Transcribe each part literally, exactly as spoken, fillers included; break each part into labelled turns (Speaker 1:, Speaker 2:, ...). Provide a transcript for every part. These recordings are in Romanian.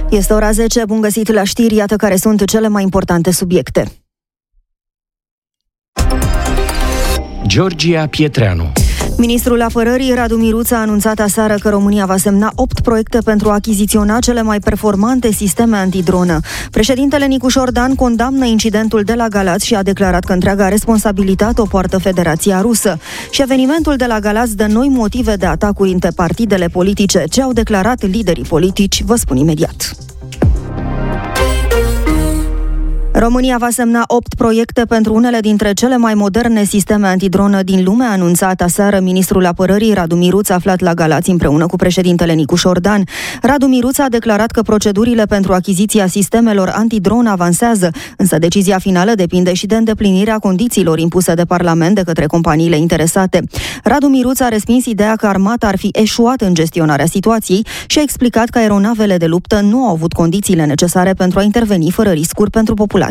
Speaker 1: Este ora zece, bun găsit la știri, iată care sunt cele mai importante subiecte.
Speaker 2: Georgia Pietreanu.
Speaker 1: Ministrul Apărării Radu Miruță a anunțat aseară că România va semna opt proiecte pentru a achiziționa cele mai performante sisteme antidronă. Președintele Nicu Șordan condamnă incidentul de la Galați și a declarat că întreaga responsabilitate o poartă Federația Rusă. Și evenimentul de la Galați dă noi motive de atacuri între partidele politice. Ce au declarat liderii politici, vă spun imediat. România va semna opt proiecte pentru unele dintre cele mai moderne sisteme antidronă din lume, a anunțat aseară ministrul Apărării Radu Miruță, aflat la Galați împreună cu președintele Nicu Șordan. Radu Miruță a declarat că procedurile pentru achiziția sistemelor antidronă avansează, însă decizia finală depinde și de îndeplinirea condițiilor impuse de Parlament de către companiile interesate. Radu Miruță a respins ideea că armata ar fi eșuat în gestionarea situației și a explicat că aeronavele de luptă nu au avut condițiile necesare pentru a interveni fără riscuri pentru populație.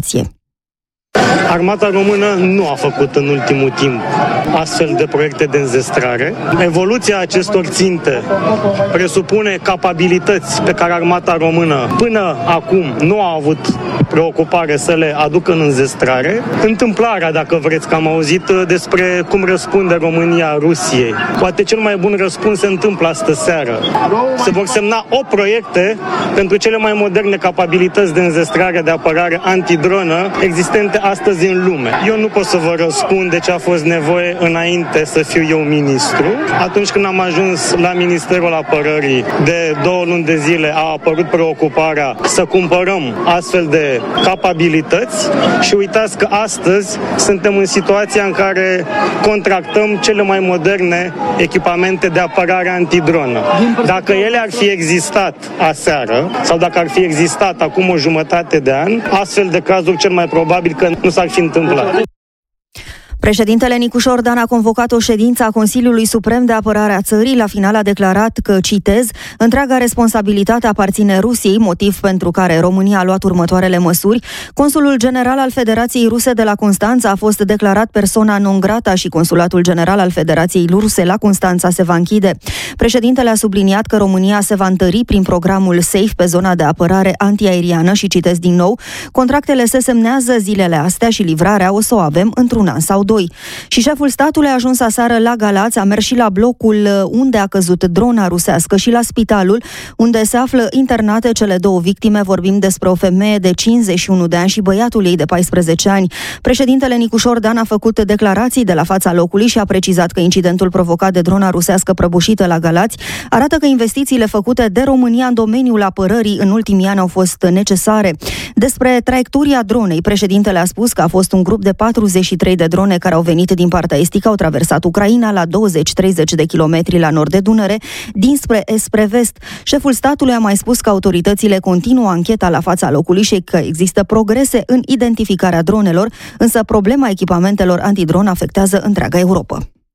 Speaker 3: Armata română nu a făcut în ultimul timp astfel de proiecte de înzestrare. Evoluția acestor ținte presupune capabilități pe care armata română până acum nu a avut preocupare să le aducă în înzestrare. Întâmplarea, dacă vreți, că am auzit despre cum răspunde România Rusiei. Poate cel mai bun răspuns se întâmplă astă seară. Se vor semna opt proiecte pentru cele mai moderne capabilități de înzestrare de apărare antidronă existente astăzi în lume. Eu nu pot să vă răspund de ce a fost nevoie înainte să fiu eu ministru. Atunci când am ajuns la Ministerul Apărării, de două luni de zile a apărut preocuparea să cumpărăm astfel de capabilități și uitați că astăzi suntem în situația în care contractăm cele mai moderne echipamente de apărare antidronă. Dacă ele ar fi existat aseară sau dacă ar fi existat acum o jumătate de an, astfel de cazuri cel mai probabil că nu s-ar fi întâmplat.
Speaker 1: Președintele Nicu Șordan a convocat o ședință a Consiliului Suprem de Apărare a țării. La final a declarat că, citez, întreaga responsabilitate aparține Rusiei, motiv pentru care România a luat următoarele măsuri. Consulul general al Federației Ruse de la Constanța a fost declarat persona non grata și Consulatul general al Federației Ruse la Constanța se va închide. Președintele a subliniat că România se va întări prin programul SAFE pe zona de apărare antiaeriană și, citez din nou, contractele se semnează zilele astea și livrarea o să o avem într-un an sau doi. Și șeful statului a ajuns aseară la Galați, a mers și la blocul unde a căzut drona rusească și la spitalul unde se află internate cele două victime. Vorbim despre o femeie de cincizeci și unu de ani și băiatul ei de paisprezece ani. Președintele Nicu Șordan a făcut declarații de la fața locului și a precizat că incidentul provocat de drona rusească prăbușită la Galați arată că investițiile făcute de România în domeniul apărării în ultimii ani au fost necesare. Despre traiectoria dronei, președintele a spus că a fost un grup de patruzeci și trei de drone care au venit din partea estică, au traversat Ucraina la douăzeci treizeci de kilometri la nord de Dunăre, dinspre est spre vest. Șeful statului a mai spus că autoritățile continuă ancheta la fața locului și că există progrese în identificarea dronelor, însă problema echipamentelor antidron afectează întreaga Europa.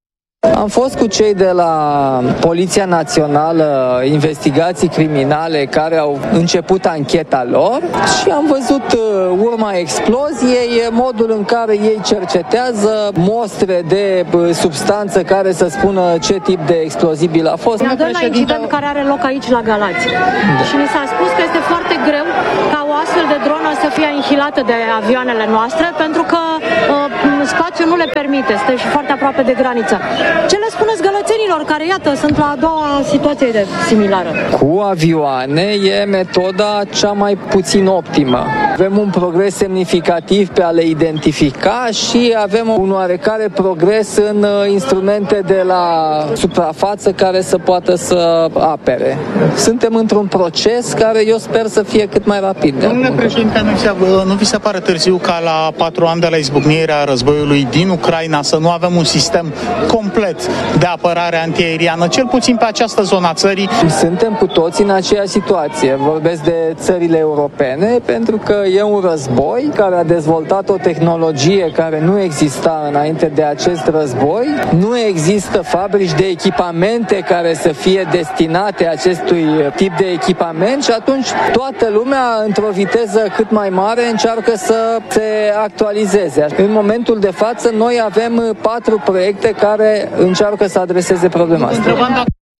Speaker 4: Am fost cu cei de la Poliția Națională, investigații criminale, care au început ancheta lor și am văzut urma exploziei, modul în care ei cercetează mostre de substanță care să spună ce tip de explozibil a fost.
Speaker 5: Ne dăm la incident care are loc aici la Galați. Da. Și mi s-a spus că este foarte greu ca o astfel de dronă să fie anihilată de avioanele noastre, pentru că uh, spațiul nu le permite, este și foarte aproape de graniță. Ce le spuneți gălățenilor care, iată, sunt la a doua situație de similară?
Speaker 4: Cu avioane e metoda cea mai puțin optimă. Avem un progres semnificativ pe a le identifica și avem un oarecare progres în instrumente de la suprafață care să poată să apere. Suntem într-un proces care eu sper să fie cât mai rapid.
Speaker 6: Domnule președinte, nu vi se pare târziu ca la patru ani de la izbucnirea războiului din Ucraina să nu avem un sistem complet de apărare antiaeriană, cel puțin pe această zonă a țării?
Speaker 4: Suntem cu toții în aceeași situație. Vorbesc de țările europene, pentru că e un război care a dezvoltat o tehnologie care nu exista înainte de acest război. Nu există fabrici de echipamente care să fie destinate acestui tip de echipament și atunci toată lumea, într-o viteză cât mai mare, încearcă să se actualizeze. În momentul de față, noi avem patru proiecte care încearcă să adreseze problema asta.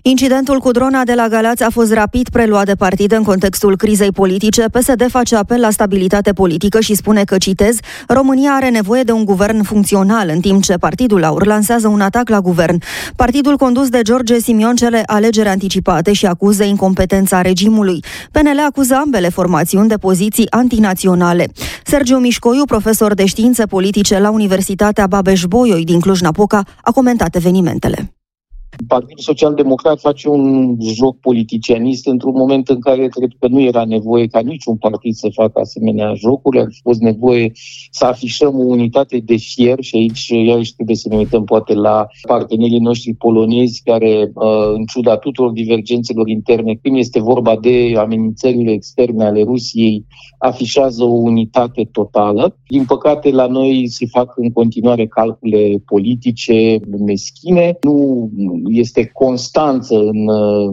Speaker 1: Incidentul cu drona de la Galați a fost rapid preluat de partid în contextul crizei politice. P S D face apel la stabilitate politică și spune că, citez, România are nevoie de un guvern funcțional, în timp ce Partidul Aur lansează un atac la guvern. Partidul condus de George Simion cere alegeri anticipate și acuză incompetența regimului. P N L acuză ambele formațiuni de poziții antinaționale. Sergiu Mișcoiu, profesor de științe politice la Universitatea Babeș-Bolyai din Cluj-Napoca, a comentat evenimentele.
Speaker 2: Partidul Social-Democrat face un joc politicianist într-un moment în care cred că nu era nevoie ca niciun partid să facă asemenea jocuri, ar fi fost nevoie să afișăm o unitate de fier și aici iarăși trebuie să ne uităm poate la partenerii noștri polonezi care, în ciuda tuturor divergențelor interne, când este vorba de amenințările externe ale Rusiei, afișează o unitate totală. Din păcate, la noi se fac în continuare calcule politice meschine, nu este constanță în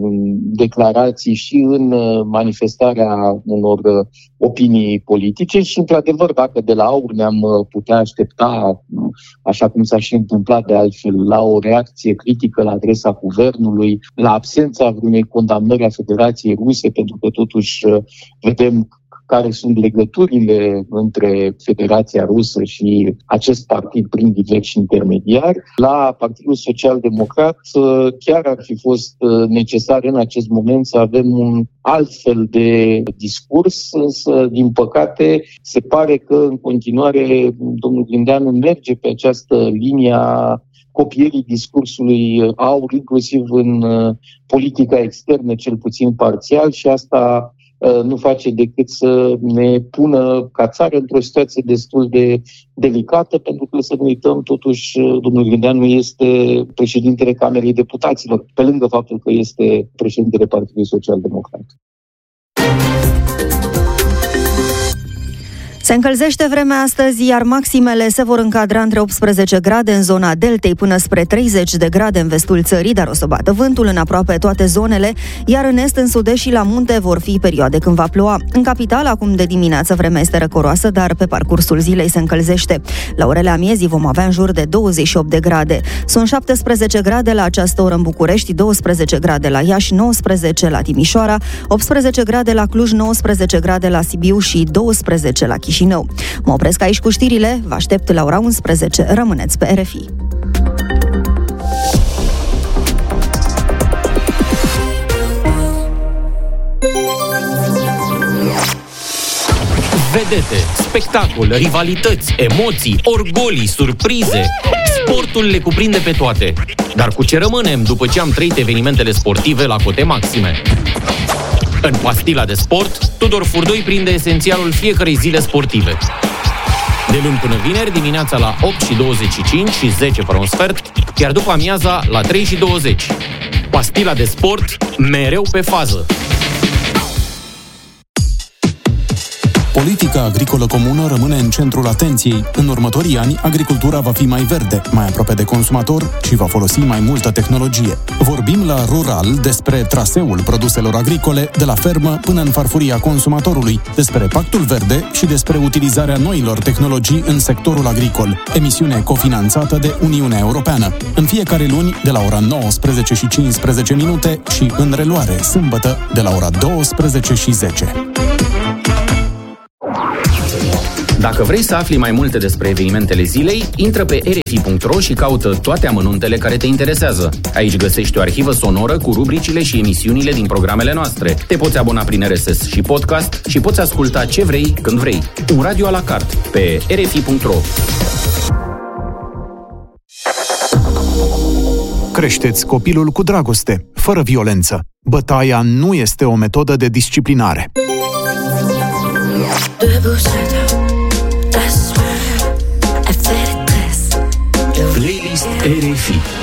Speaker 2: declarații și în manifestarea unor opinii politice și, într-adevăr, dacă de la Aur ne-am putea aștepta, așa cum s-a și întâmplat de altfel, la o reacție critică la adresa guvernului, la absența vreunei condamnări a Federației Ruse, pentru că totuși vedem care sunt legăturile între Federația Rusă și acest partid prin diversi intermediari. La Partidul Social-Democrat chiar ar fi fost necesar în acest moment să avem un alt fel de discurs, însă, din păcate, se pare că în continuare domnul Grindeanu merge pe această linie a copierii discursului Aur, inclusiv în politica externă, cel puțin parțial, și asta nu face decât să ne pună ca țară într-o situație destul de delicată, pentru că, să nu uităm, totuși, domnul Grindeanu este președintele Camerei Deputaților, pe lângă faptul că este președintele Partidului Social-Democrat.
Speaker 1: Se încălzește vremea astăzi, iar maximele se vor încadra între optsprezece grade în zona deltei până spre treizeci de grade în vestul țării, dar o să bată vântul în aproape toate zonele, iar în est, în sud-est și la munte vor fi perioade când va ploua. În capital, acum de dimineață, vremea este răcoroasă, dar pe parcursul zilei se încălzește. La orele amiezii vom avea în jur de douăzeci și opt de grade. Sunt șaptesprezece grade la această oră în București, douăsprezece grade la Iași, nouăsprezece la Timișoara, optsprezece grade la Cluj, nouăsprezece grade la Sibiu și douăsprezece la Chișinău. Mă opresc aici cu știrile, vă aștept la ora unsprezece. Rămâneți pe R F I.
Speaker 7: Vedete, spectacol, rivalități, emoții, orgolii, surprize. Sportul le cuprinde pe toate. Dar cu ce rămânem după ce am trăit evenimentele sportive la cote maxime? În Pastila de Sport, Tudor Furdoi prinde esențialul fiecărei zile sportive. De luni până vineri, dimineața la opt și douăzeci și cinci și zece fără un sfert, iar după amiaza la trei și douăzeci. Pastila de Sport, mereu pe fază.
Speaker 8: Politica agricolă comună rămâne în centrul atenției. În următorii ani, agricultura va fi mai verde, mai aproape de consumator și va folosi mai multă tehnologie. Vorbim la Rural despre traseul produselor agricole de la fermă până în farfuria consumatorului, despre Pactul Verde și despre utilizarea noilor tehnologii în sectorul agricol. Emisiune cofinanțată de Uniunea Europeană. În fiecare luni, de la ora nouăsprezece și cincisprezece minute și în reluare, sâmbătă, de la ora douăsprezece și zece.
Speaker 7: Dacă vrei să afli mai multe despre evenimentele zilei, intră pe r f i punct r o și caută toate amănuntele care te interesează. Aici găsești o arhivă sonoră cu rubricile și emisiunile din programele noastre. Te poți abona prin R S S și podcast și poți asculta ce vrei, când vrei. Un radio a la carte pe r f i punct r o.
Speaker 8: Creșteți copilul cu dragoste, fără violență. Bătaia nu este o metodă de disciplinare.
Speaker 9: Debout